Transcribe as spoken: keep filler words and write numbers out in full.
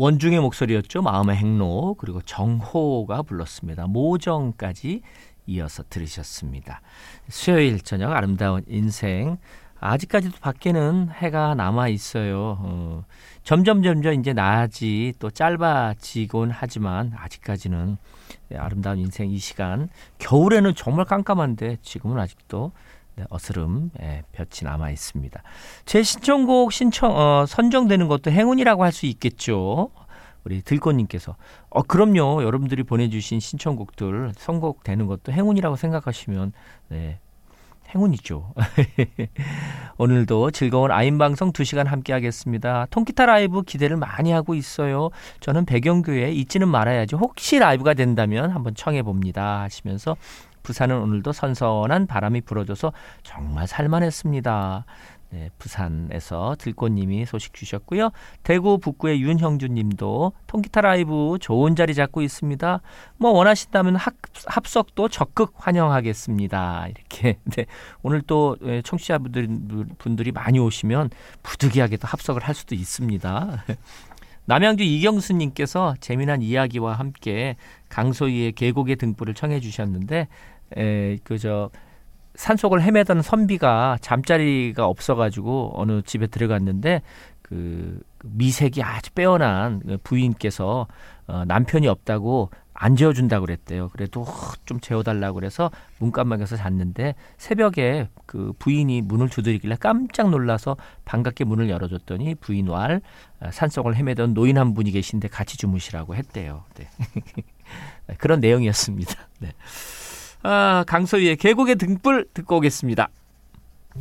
원중의 목소리였죠. 마음의 행로. 그리고 정호가 불렀습니다. 모정까지 이어서 들으셨습니다. 수요일 저녁 아름다운 인생. 아직까지도 밖에는 해가 남아 있어요. 어, 점점 점점 이제 낮이 또 짧아지곤 하지만 아직까지는 아름다운 인생 이 시간. 겨울에는 정말 깜깜한데 지금은 아직도 네, 어스름 예, 볕이 남아 있습니다. 제 신청곡 신청 어, 선정되는 것도 행운이라고 할 수 있겠죠. 우리 들꽃님께서 어 그럼요. 여러분들이 보내주신 신청곡들 선곡되는 것도 행운이라고 생각하시면 네, 행운이죠. 오늘도 즐거운 아임방송 두 시간 함께 하겠습니다. 통기타 라이브 기대를 많이 하고 있어요. 저는 배경교회 잊지는 말아야지 혹시 라이브가 된다면 한번 청해봅니다 하시면서 부산은 오늘도 선선한 바람이 불어줘서 정말 살만했습니다. 네, 부산에서 들꽃님이 소식 주셨고요. 대구 북구의 윤형준 님도 통기타 라이브 좋은 자리 잡고 있습니다. 뭐 원하신다면 합, 합석도 적극 환영하겠습니다. 이렇게 네, 오늘 또 청취자분들 분들이 많이 오시면 부득이하게 또 합석을 할 수도 있습니다. 남양주 이경수님께서 재미난 이야기와 함께 강소희의 계곡의 등불을 청해 주셨는데 에, 그저 산속을 헤매던 선비가 잠자리가 없어가지고 어느 집에 들어갔는데 그 미색이 아주 빼어난 부인께서 어, 남편이 없다고 안 재워준다고 그랬대요. 그래도 좀 재워달라고 그래서 문간막에서 잤는데 새벽에 그 부인이 문을 두드리길래 깜짝 놀라서 반갑게 문을 열어줬더니 부인 왈 산속을 헤매던 노인 한 분이 계신데 같이 주무시라고 했대요. 네. 그런 내용이었습니다. 네. 아, 강소희의 계곡의 등불 듣고 오겠습니다.